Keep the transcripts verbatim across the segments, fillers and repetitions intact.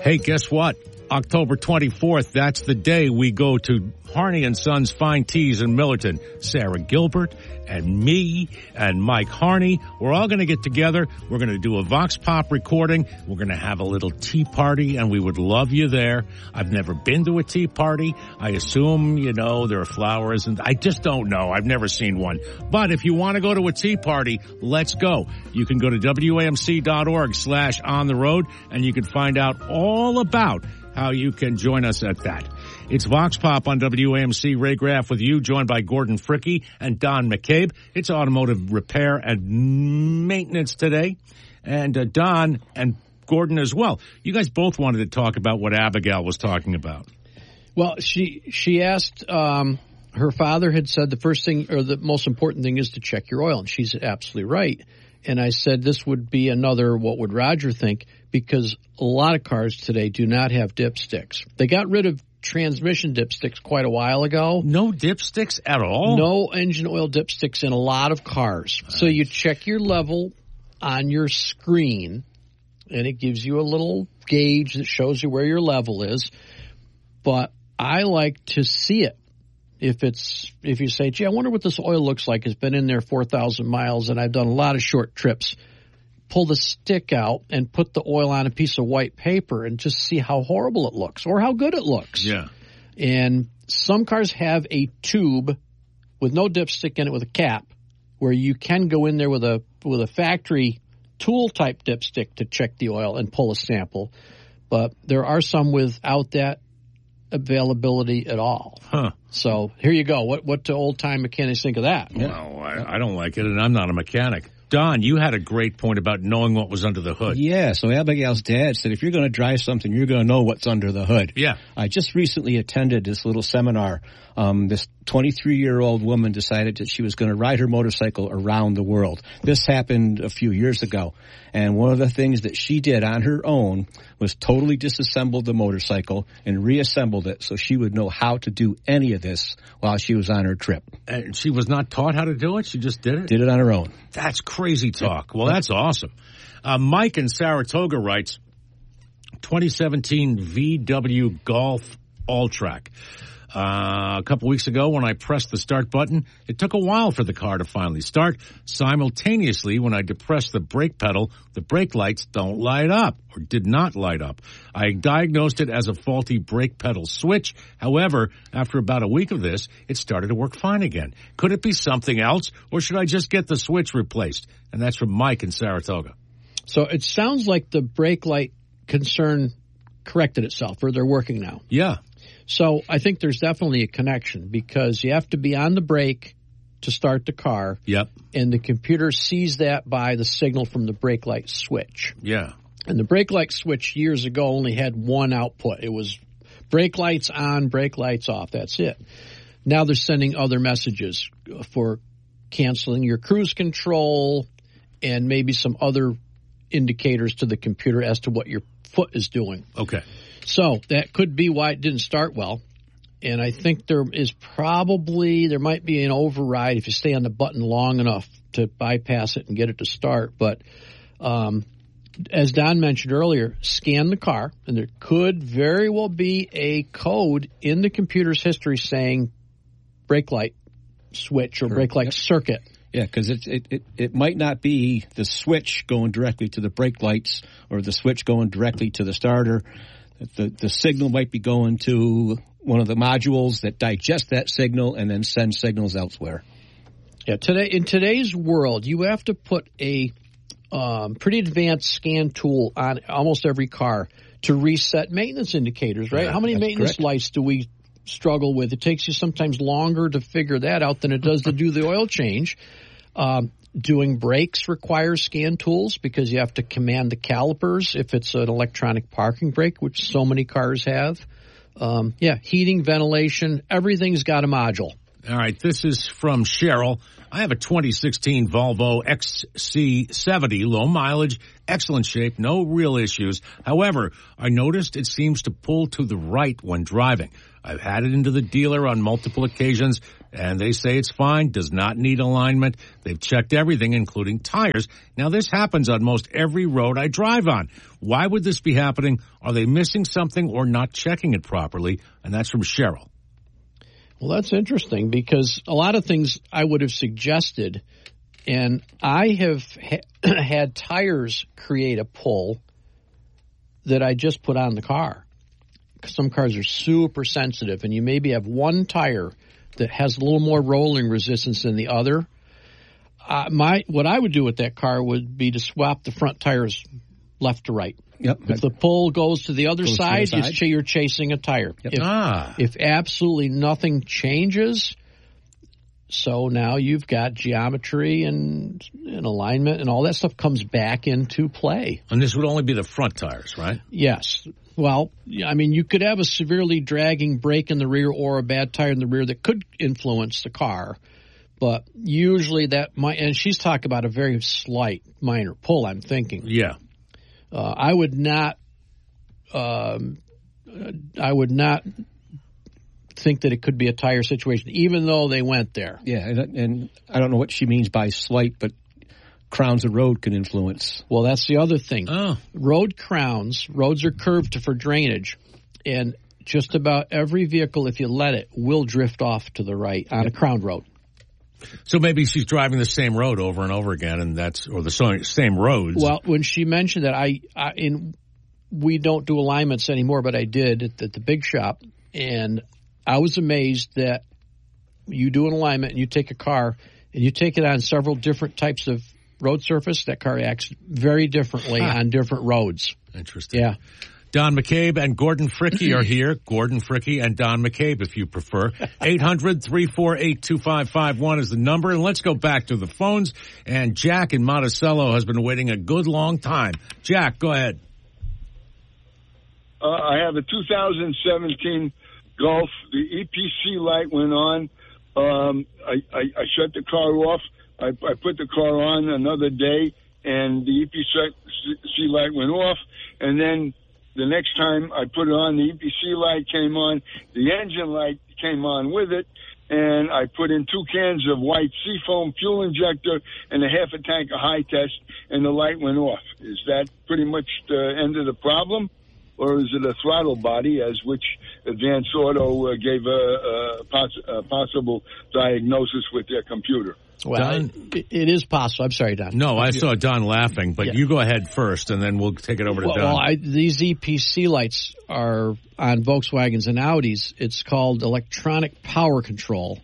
Hey, guess what? October twenty-fourth, that's the day we go to Harney and Sons Fine Teas in Millerton. Sarah Gilbert and me and Mike Harney, we're all going to get together. We're going to do a Vox Pop recording. We're going to have a little tea party, and we would love you there. I've never been to a tea party. I assume, you know, there are flowers, and I just don't know. I've never seen one. But if you want to go to a tea party, let's go. You can go to W A M C dot org slash on the road, and you can find out all about how you can join us at that. It's Vox Pop on W A M C. Ray Graff with you, joined by Gordon Fricke and Don McCabe. It's automotive repair and maintenance today. And uh, Don and Gordon as well. You guys both wanted to talk about what Abigail was talking about. Well, she she asked, um, her father had said the first thing, or the most important thing is to check your oil. And she's absolutely right. And I said this would be another, what would Roger think? Because a lot of cars today do not have dipsticks. They got rid of transmission dipsticks quite a while ago. No dipsticks at all? No engine oil dipsticks in a lot of cars. So you check your level on your screen, and it gives you a little gauge that shows you where your level is. But I like to see it. If it's if you say, gee, I wonder what this oil looks like. It's been in there four thousand miles, and I've done a lot of short trips. Pull the stick out and put the oil on a piece of white paper and just see how horrible it looks or how good it looks. Yeah. And some cars have a tube with no dipstick in it with a cap where you can go in there with a with a factory tool-type dipstick to check the oil and pull a sample. But there are some without that availability at all. Huh. So here you go. What what do old-time mechanics think of that? Well, I, I don't like it, and I'm not a mechanic. Don, you had a great point about knowing what was under the hood. Yeah, so Abigail's dad said if you're going to drive something, you're going to know what's under the hood. Yeah. I just recently attended this little seminar. Um, this twenty-three-year-old woman decided that she was going to ride her motorcycle around the world. This happened a few years ago. And one of the things that she did on her own was totally disassembled the motorcycle and reassembled it so she would know how to do any of this while she was on her trip. And she was not taught how to do it? She just did it? Did it on her own. That's crazy talk. Well, that's awesome. Uh, Mike in Saratoga writes, twenty seventeen V W Golf All-Track. Uh, a couple weeks ago when I pressed the start button, it took a while for the car to finally start. Simultaneously, when I depressed the brake pedal, the brake lights don't light up, or did not light up. I diagnosed it as a faulty brake pedal switch. However, after about a week of this, it started to work fine again. Could it be something else, or should I just get the switch replaced? And that's from Mike in Saratoga. So it sounds like the brake light concern corrected itself, or they're working now. Yeah. So I think there's definitely a connection because you have to be on the brake to start the car. Yep. And the computer sees that by the signal from the brake light switch. Yeah. And the brake light switch years ago only had one output. It was brake lights on, brake lights off. That's it. Now they're sending other messages for canceling your cruise control and maybe some other indicators to the computer as to what your foot is doing. Okay. So that could be why it didn't start well. And I think there is probably, there might be an override if you stay on the button long enough to bypass it and get it to start. But um, as Don mentioned earlier, scan the car, and there could very well be a code in the computer's history saying brake light switch or brake light yep. circuit. Yeah, because it, it, it, it might not be the switch going directly to the brake lights or the switch going directly to the starter. The, the signal might be going to one of the modules that digest that signal and then send signals elsewhere. Yeah, today in today's world, you have to put a um, pretty advanced scan tool on almost every car to reset maintenance indicators, right? Yeah, How many maintenance correct. lights do we struggle with? It takes you sometimes longer to figure that out than it does to do the oil change. Um, doing brakes requires scan tools because you have to command the calipers if it's an electronic parking brake, which so many cars have. Um, yeah, heating, ventilation, everything's got a module. All right, this is from Cheryl. I have a twenty sixteen Volvo X C seventy, low mileage, excellent shape, no real issues. However, I noticed it seems to pull to the right when driving. I've had it into the dealer on multiple occasions, and they say it's fine, does not need alignment. They've checked everything, including tires. Now, this happens on most every road I drive on. Why would this be happening? Are they missing something or not checking it properly? And that's from Cheryl. Well, that's interesting because a lot of things I would have suggested, and I have ha- had tires create a pull that I just put on the car. Some cars are super sensitive, and you maybe have one tire that has a little more rolling resistance than the other. Uh, my what I would do with that car would be to swap the front tires left to right. Yep. If the pull goes to the other Goes to the side, side. You're, ch- you're chasing a tire. Yep. If, Ah. if absolutely nothing changes, so now you've got geometry and, and alignment and all that stuff comes back into play. And this would only be the front tires, right? Yes. Well, I mean, you could have a severely dragging brake in the rear or a bad tire in the rear that could influence the car. But usually that might, and she's talking about a very slight minor pull, I'm thinking. Yeah. Uh, I would not, um, I would not think that it could be a tire situation, even though they went there. Yeah, and, and I don't know what she means by slight, but crowns of road can influence. Well, that's the other thing. Oh. Road crowns, roads are curved for drainage, and just about every vehicle, if you let it, will drift off to the right on a crowned road. So maybe she's driving the same road over and over again, and that's or the so- same roads. Well, when she mentioned that, I, I in we don't do alignments anymore, but I did at, at the big shop, and I was amazed that you do an alignment and you take a car and you take it on several different types of road surface. That car acts very differently Huh. on different roads. Interesting. Yeah. Don McCabe and Gordon Fricke are here. Gordon Fricke and Don McCabe, if you prefer. eight hundred, three four eight, two five five one is the number. And let's go back to the phones. And Jack in Monticello has been waiting a good long time. Jack, go ahead. Uh, I have a two thousand seventeen Golf. The E P C light went on. Um, I, I, I shut the car off. I, I put the car on another day, and the E P C light went off. And then the next time I put it on, the E P C light came on. The engine light came on with it. And I put in two cans of white Seafoam fuel injector and a half a tank of high test, and the light went off. Is that pretty much the end of the problem? Or is it a throttle body, as which Advanced Auto uh, gave a, a, poss- a possible diagnosis with their computer? Well, Don? it, it is possible. I'm sorry, Don. No, I saw Don laughing, but Yeah. you go ahead first, and then we'll take it over to Well, Don. well I, these E P C lights are on Volkswagens and Audis. It's called electronic power control,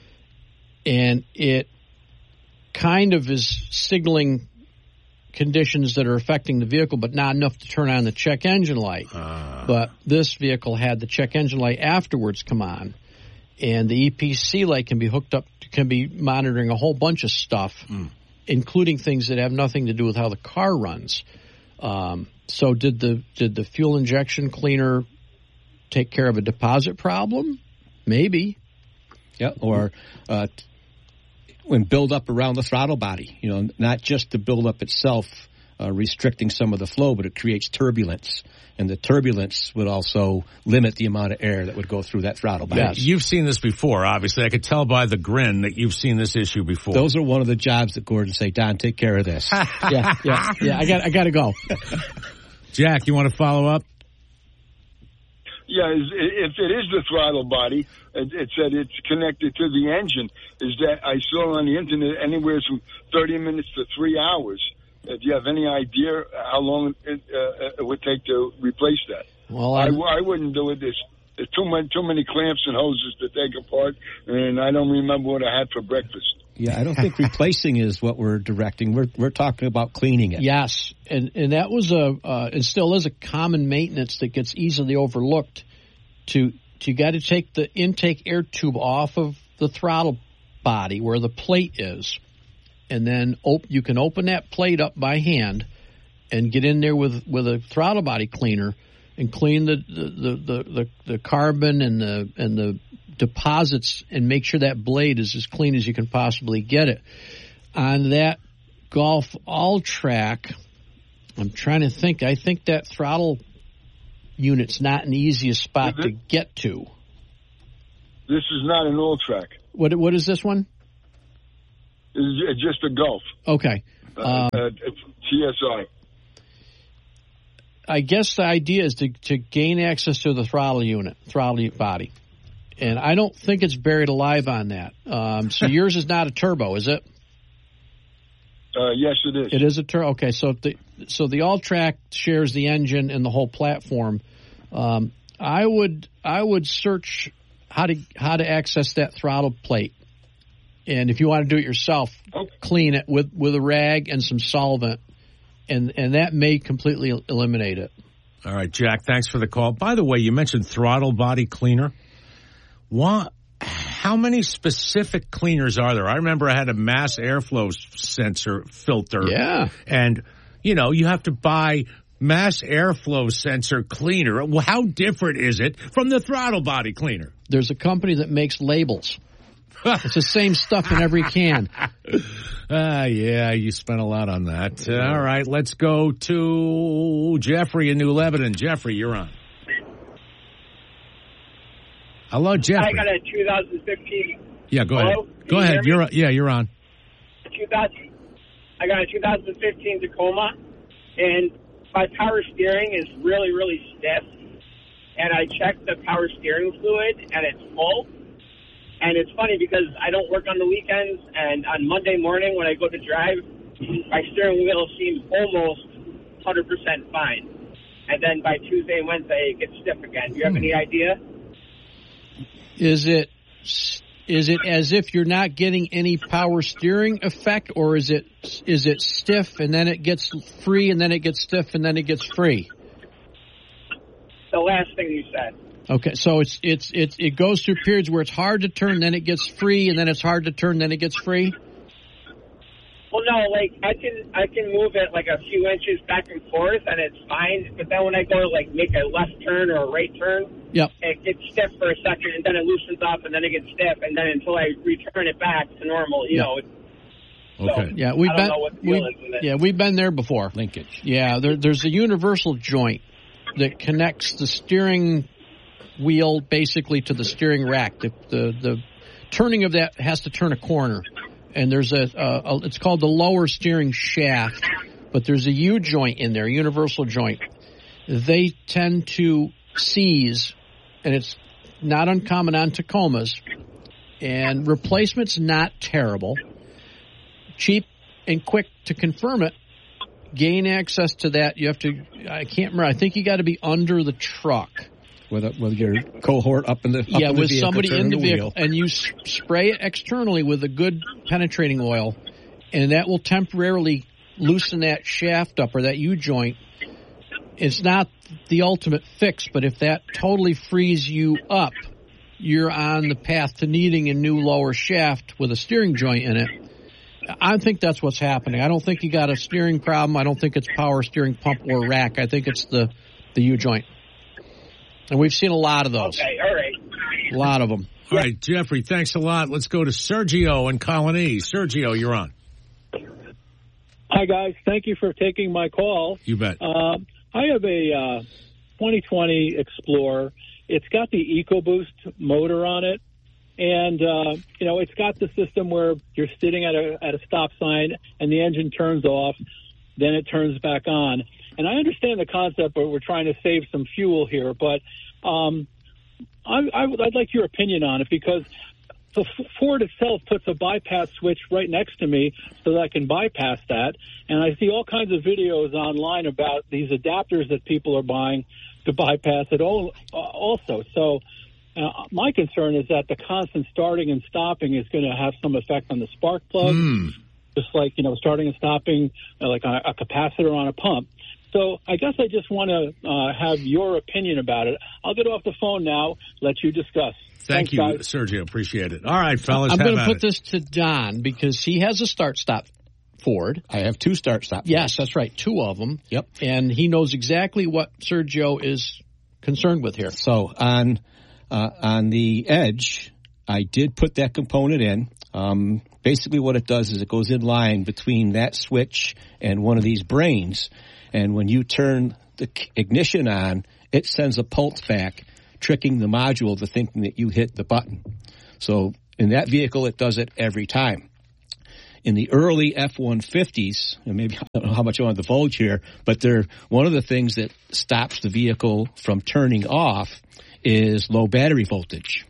and it kind of is signaling conditions that are affecting the vehicle, but not enough to turn on the check engine light. Uh, But this vehicle had the check engine light afterwards come on, and the E P C light can be hooked up, can be monitoring a whole bunch of stuff, Mm. including things that have nothing to do with how the car runs. Um, so did the did the fuel injection cleaner take care of a deposit problem? Maybe. Yeah, or uh, when build up around the throttle body, you know, not just the build up itself uh, restricting some of the flow, but it creates turbulence. And the turbulence would also limit the amount of air that would go through that throttle body. Yes. You've seen this before, obviously. I could tell by the grin that you've seen this issue before. Those are one of the jobs that Gordon say, Don, take care of this. Yeah, yeah, yeah. I got I got to go. Jack, you want to follow up? Yeah, is- if it is the throttle body, it it said it's connected to the engine. Is that I saw on the internet anywhere from thirty minutes to three hours. Uh, do you have any idea how long it, uh, it would take to replace that? Well, I, I, I wouldn't do it. There's, there's too many too many clamps and hoses to take apart, and I don't remember what I had for breakfast. Yeah, I don't think replacing is what we're directing. We're we're talking about cleaning it. yes, and and that was a uh, and still is a common maintenance that gets easily overlooked. To, to you got to take the intake air tube off of the throttle body where the plate is, and then op- you can open that plate up by hand and get in there with with a throttle body cleaner and clean the the, the, the, the carbon and the and the deposits and make sure that blade is as clean as you can possibly get it. On that Golf All-Track, I'm trying to think. I think that throttle unit's not an easiest spot to get to. This is not an All-Track. What what is this one? It's just a Golf. Okay. Uh, Um, uh, it's T S I. I guess the idea is to, to gain access to the throttle unit, throttle body. And I don't think it's buried alive on that. Um, so yours is not a turbo, is it? Uh, yes, it is. It is a turbo. Okay, so the so the All-Track shares the engine and the whole platform. Um, I would I would search how to how to access that throttle plate. And if you want to do it yourself, okay. clean it with, with a rag and some solvent, and, and that may completely eliminate it. All right, Jack, thanks for the call. By the way, you mentioned throttle body cleaner. What, how many specific cleaners are there? I remember I had a mass airflow sensor filter. Yeah. And, you know, you have to buy mass airflow sensor cleaner. Well, how different is it from the throttle body cleaner? There's a company that makes labels. It's the same stuff in every can. Ah, uh, yeah, you spent a lot on that. Uh, all right, let's go to Jeffrey in New Lebanon. Jeffrey, you're on. Hello, Jeffrey. I got a two thousand fifteen. Yeah, go Hello? ahead. Go ahead. You're yeah, you're on. two thousand. I got a two thousand fifteen Tacoma, and my power steering is really, really stiff. And I checked the power steering fluid, and it's full. And it's funny because I don't work on the weekends, and on Monday morning when I go to drive, my steering wheel seems almost one hundred percent fine. And then by Tuesday and Wednesday, it gets stiff again. Do you have hmm. any idea? Is it is it as if you're not getting any power steering effect, or is it is it stiff and then it gets free and then it gets stiff and then it gets free? The last thing you said. Okay, so it's it's it's it goes through periods where it's hard to turn, then it gets free, and then it's hard to turn, then it gets free. Well, no, like I can I can move it like a few inches back and forth, and it's fine. But then when I go to like make a left turn or a right turn, yep. it gets stiff for a second, and then it loosens up, and then it gets stiff, and then until I return it back to normal, you yep. know. It, okay. So, yeah, we've I been don't know what the we, deal is with it. yeah we've been there before. Linkage. Yeah, there, there's a universal joint that connects the steering wheel basically to the steering rack. The, the the turning of that has to turn a corner, and there's a, a, a it's called the lower steering shaft, but there's a U joint in there, universal joint. They tend to seize, and it's not uncommon on Tacomas, and replacement's not terrible, cheap and quick to confirm it. Gain access to that, you have to, I can't remember, I think you got to be under the truck. With, a, with your cohort up in the up yeah, in the with vehicle, somebody in the, the vehicle, wheel. and you s- spray it externally with a good penetrating oil, and that will temporarily loosen that shaft up or that U joint. It's not the ultimate fix, but if that totally frees you up, you're on the path to needing a new lower shaft with a steering joint in it. I think that's what's happening. I don't think you got a steering problem. I don't think it's power steering pump or rack. I think it's the the U joint. And we've seen a lot of those. Okay, all right. A lot of them. All right, Jeffrey, thanks a lot. Let's go to Sergio in Colony. Sergio, you're on. Hi, guys. Thank you for taking my call. You bet. Uh, I have a uh, twenty twenty Explorer. It's got the EcoBoost motor on it. And, uh, you know, it's got the system where you're sitting at a, at a stop sign and the engine turns off, then it turns back on. And I understand the concept, but we're trying to save some fuel here. But um, I, I, I'd like your opinion on it because the Ford itself puts a bypass switch right next to me so that I can bypass that. And I see all kinds of videos online about these adapters that people are buying to bypass it all, uh, also. So uh, my concern is that the constant starting and stopping is going to have some effect on the spark plug, mm. just like, you know, starting and stopping uh, like a, a capacitor on a pump. So I guess I just want to uh, have your opinion about it. I'll get off the phone now, let you discuss. Thank Thanks, you, guys. Sergio. Appreciate it. All right, fellas. I'm going to put it. this to Don because he has a start-stop Ford. I have two start-stop. Yes, that's right, two of them. Yep. And he knows exactly what Sergio is concerned with here? So on uh, on the Edge, I did put that component in. Um, basically what it does is it goes in line between that switch and one of these brains. And when you turn the ignition on, it sends a pulse back, tricking the module to thinking that you hit the button. So in that vehicle, it does it every time. In the early F one fifties, and maybe I don't know how much I want to divulge here, but they're, one of the things that stops the vehicle from turning off is low battery voltage.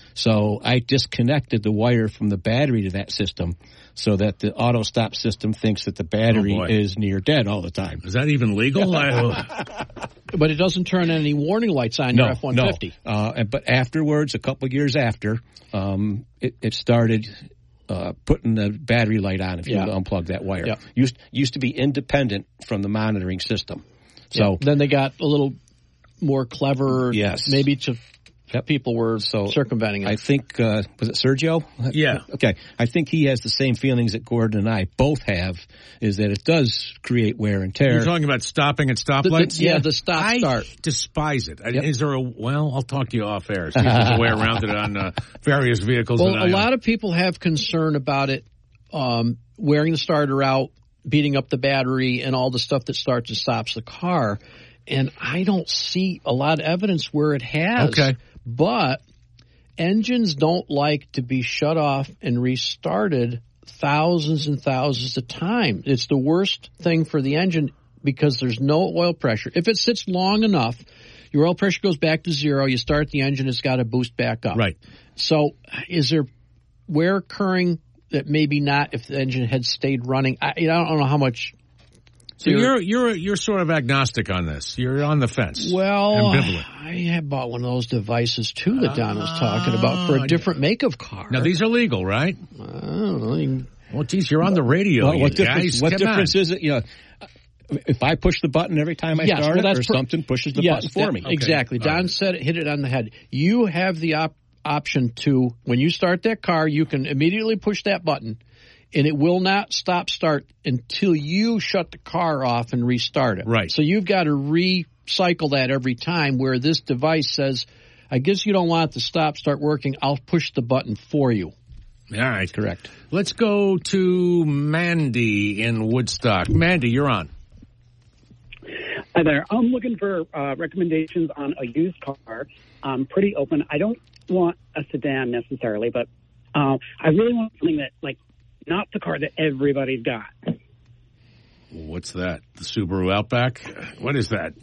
So I disconnected the wire from the battery to that system so that the auto stop system thinks that the battery Oh, boy. is near dead all the time. Is that even legal? I- But it doesn't turn any warning lights on your F one fifty. No. Uh, and- but afterwards, a couple of years after, um, it, it started uh, putting the battery light on if you Yeah. unplug that wire. Yeah. Used used to be independent from the monitoring system. So Yeah. Then they got a little more clever, Yes. maybe to people were So circumventing it. I think, uh, was it Sergio? Yeah. Okay. I think he has the same feelings that Gordon and I both have, is that it does create wear and tear. You're talking about stopping at stoplights? The- the- yeah, the stop I start. despise it. Yep. Is there a, well, I'll talk to you off air. See if there's a way around it on uh, various vehicles. Well, that a I lot own. of people have concern about it, um, wearing the starter out, beating up the battery, and all the stuff that starts and stops the car. And I don't see a lot of evidence where it has. Okay. But engines don't like to be shut off and restarted thousands and thousands of times. It's the worst thing for the engine because there's no oil pressure. If it sits long enough, your oil pressure goes back to zero. You start the engine, it's got to boost back up. Right. So is there wear occurring that maybe not if the engine had stayed running? I, you know, I don't know how much. So you're you're you're sort of agnostic on this. You're on the fence. Well, Ambivalent. I have bought one of those devices too that Don was talking about for a different make of car. Now these are legal, right? I don't know. You- Well, geez, you're on the radio. Well, you what guys. difference, what Come difference on. is it? You know, if I push the button every time I Yes, start well, it, that's or per- something pushes the yes, button for that- me. Exactly. All Don right. said it, hit it on the head. You have the op- option to, when you start that car, you can immediately push that button, and it will not stop start until you shut the car off and restart it. Right. So you've got to recycle that every time, where this device says, I guess you don't want it to stop start working, I'll push the button for you. All right. Correct. Let's go to Mandy in Woodstock. Mandy, you're on. Hi there. I'm looking for uh, recommendations on a used car. I'm pretty open. I don't want a sedan necessarily, but uh, I really want something that, like, not the car that everybody's got. What's that? The Subaru Outback? What is that?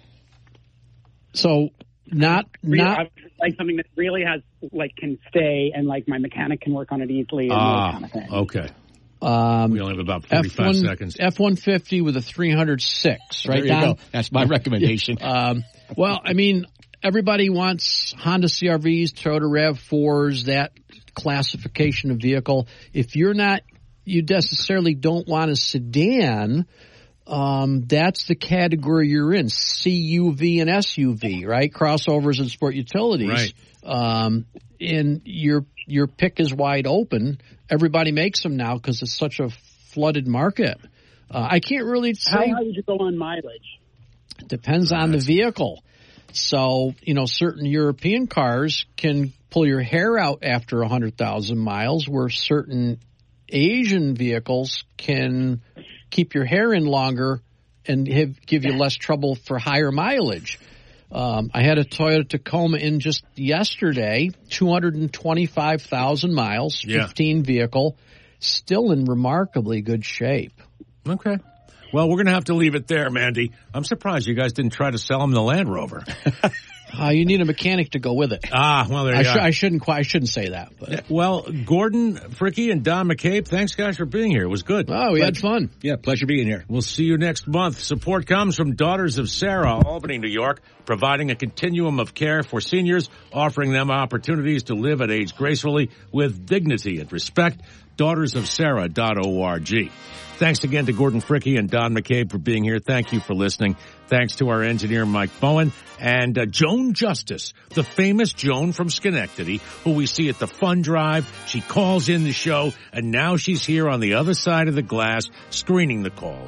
So not Really, not I like something that really has, like, can stay and, like, my mechanic can work on it easily and Ah, that kind of thing. okay. um, We only have about F forty-five one seconds. F one fifty with a three hundred six, right, There you Don? go. That's my recommendation. Um, well, I mean, everybody wants Honda C R Vs, Toyota RAV fours, that classification of vehicle. If you're not, you necessarily don't want a sedan, um, that's the category you're in, C U V and S U V, right? Crossovers and sport utilities. Right. Um, and your your pick is wide open. Everybody makes them now because it's such a flooded market. Uh, I can't really say. How high would you go on mileage? Depends on the vehicle. So, you know, certain European cars can pull your hair out after one hundred thousand miles, where certain Asian vehicles can keep your hair in longer and have, give you less trouble for higher mileage. Um, I had a Toyota Tacoma in just yesterday, two hundred twenty-five thousand miles, Yeah. fifteen vehicle, still in remarkably good shape. Okay. Well, we're going to have to leave it there, Mandy. I'm surprised you guys didn't try to sell him the Land Rover. Uh, you need a mechanic to go with it. Ah, well, there you I, are. sh- I shouldn't quite, I shouldn't say that. But. Well, Gordon Fricke and Don McCabe, thanks, guys, for being here. It was good. Oh, we had fun. Yeah, pleasure being here. We'll see you next month. Support comes from Daughters of Sarah, Albany, New York, providing a continuum of care for seniors, offering them opportunities to live at age gracefully with dignity and respect. daughters of sarah dot org. Thanks again to Gordon Fricke and Don McCabe for being here. Thank you for listening. Thanks to our engineer, Mike Bowen, and uh, Joan Justice, the famous Joan from Schenectady, who we see at the Fun Drive. She calls in the show, and now she's here on the other side of the glass screening the calls.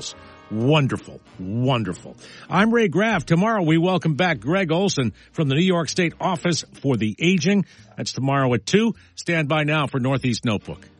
Wonderful. Wonderful. I'm Ray Graff. Tomorrow we welcome back Greg Olson from the New York State Office for the Aging. That's tomorrow at two. Stand by now for Northeast Notebook.